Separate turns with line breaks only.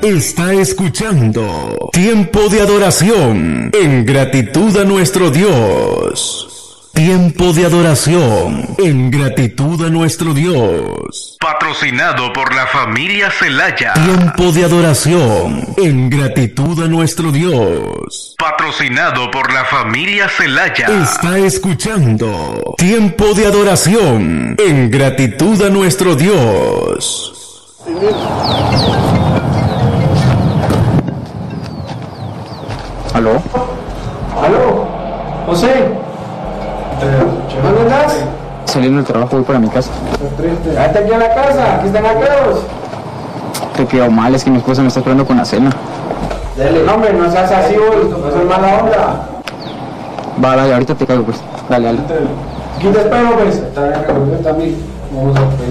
Está escuchando Tiempo de Adoración en gratitud a nuestro Dios. Tiempo de adoración en gratitud a nuestro Dios. Patrocinado por la familia Celaya. Tiempo de adoración en gratitud a nuestro Dios. Patrocinado por la familia Celaya. Está escuchando Tiempo de adoración en gratitud a nuestro Dios.
¿Aló?
¿Aló? José. ¿Dónde estás?
Saliendo del trabajo, voy para mi casa.
Quédate aquí en la casa, aquí están aquellos.
Te quedó mal, es que mi esposa me está esperando con la cena.
Dale, hombre, no seas así hoy, no seas mala onda.
Va, dale, ahorita te caigo pues. Dale.
Aquí te espero, pues. Está bien, también. Vamos a